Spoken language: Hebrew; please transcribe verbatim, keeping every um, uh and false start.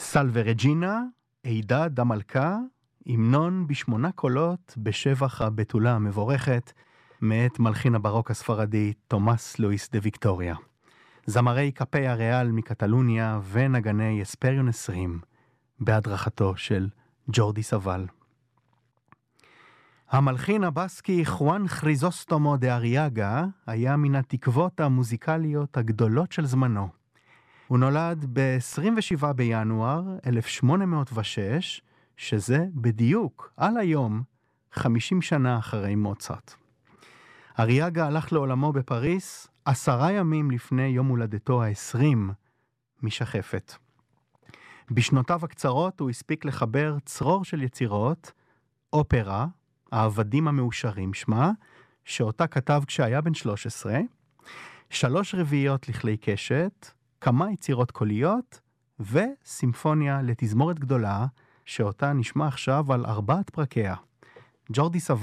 סלווה רג'ינה, עידה דמלכה, המנון בשמונה קולות בשבח הבתולה המבורכת, מאת מלחין הברוק הספרדי תומאס לואיס דה ויקטוריה. זמרי קפי הריאל מקטלוניה ונגני אספריון עשרים, בהדרכתו של ג'ורדי סבל. המלחין הבסקי חואן כריזוסטומו דה אריאגה היה מן התקוות המוזיקליות הגדולות של זמנו. הוא נולד ב-עשרים ושבעה בינואר אלף שמונה מאות ושש, שזה בדיוק על היום חמישים שנה אחרי מוצרט. אריאגה הלך לעולמו בפריס עשרה ימים לפני יום הולדתו העשרים משחפת. בשנותיו הקצרות הוא הספיק לחבר צרור של יצירות, אופרה, העבדים המאושרים שמה, שאותה כתב כשהיה בן שלוש עשרה, שלוש רביעיות לכלי קשת, כמה יצירות קוליות, וסימפוניה לתזמורת גדולה, שאותה נשמע עכשיו על ארבעת פרקיה. ג'ורדי סבל